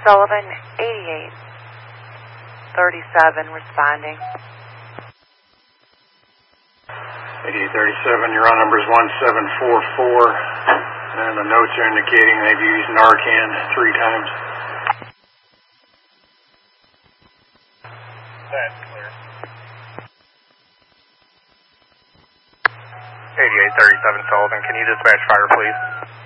Sullivan, 8837, responding. 8837, your on number is 1744, and the notes are indicating they've used Narcan 3 times. That's clear. 8837 Sullivan, can you dispatch fire, please?